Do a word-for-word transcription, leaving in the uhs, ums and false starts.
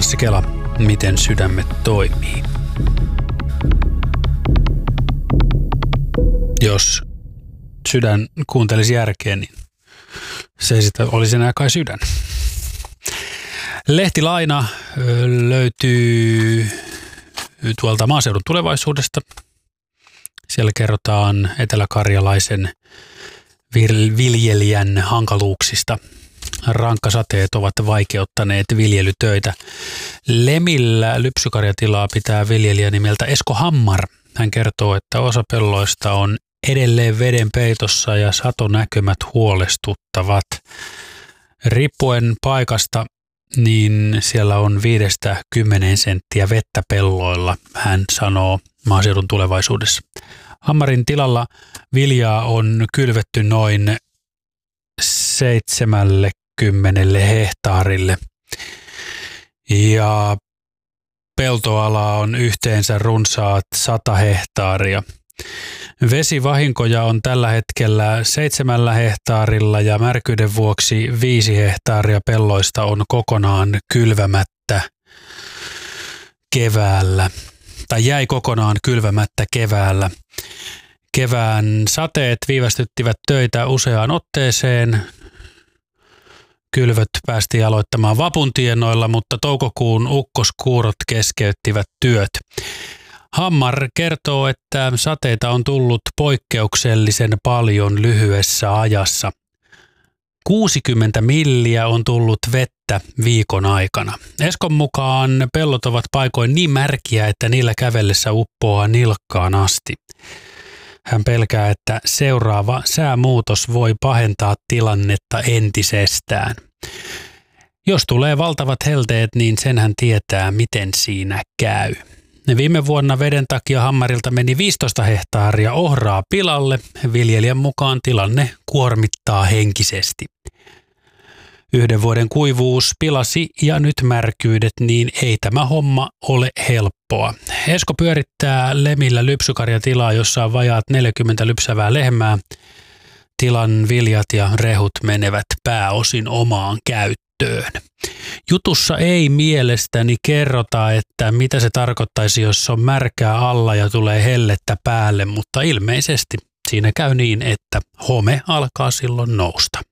Anssi Kela, miten sydämet toimii. Jos sydän kuuntelisi järkeä, niin se ei sitä olisi enää kai sydän. Lehtilaina löytyy tuolta Maaseudun Tulevaisuudesta. Siellä kerrotaan eteläkarjalaisen viljelijän hankaluuksista. Rankkasateet ovat vaikeuttaneet viljelytöitä. Lemillä lypsykarjatilaa pitää viljelijä nimeltä Esko Hammar. Hän kertoo, että osa pelloista on edelleen veden peitossa ja satonäkymät huolestuttavat. Riippuen paikasta, niin siellä on viidestä kymmeneen senttiä vettä pelloilla, hän sanoo Maaseudun Tulevaisuudessa. Hammarin tilalla viljaa on kylvetty noin seitsemänkymmentä hehtaarille ja peltoalaa on yhteensä runsaat sata hehtaaria. Vesivahinkoja on tällä hetkellä seitsemällä hehtaarilla ja märkyyden vuoksi viisi hehtaaria pelloista on kokonaan kylvämättä keväällä tai jäi kokonaan kylvämättä keväällä. Kevään sateet viivästyttivät töitä useaan otteeseen. Kylvöt päästiin aloittamaan vapuntienoilla, mutta toukokuun ukkoskuurot keskeyttivät työt. Hammar kertoo, että sateita on tullut poikkeuksellisen paljon lyhyessä ajassa. kuusikymmentä milliä on tullut vettä viikon aikana. Eskon mukaan pellot ovat paikoin niin märkiä, että niillä kävellessä uppoaa nilkkaan asti. Hän pelkää, että seuraava säämuutos voi pahentaa tilannetta entisestään. Jos tulee valtavat helteet, niin sen hän tietää, miten siinä käy. Viime vuonna veden takia Hammarilta meni viisitoista hehtaaria ohraa pilalle. Viljelijän mukaan tilanne kuormittaa henkisesti. Yhden vuoden kuivuus pilasi ja nyt märkyydet, niin ei tämä homma ole helppoa. Esko pyörittää Lemillä lypsykarjatilaa, jossa on vajaat neljäkymmentä lypsävää lehmää. Tilan viljat ja rehut menevät pääosin omaan käyttöön. Jutussa ei mielestäni kerrota, että mitä se tarkoittaisi, jos on märkää alla ja tulee hellettä päälle, mutta ilmeisesti siinä käy niin, että home alkaa silloin nousta.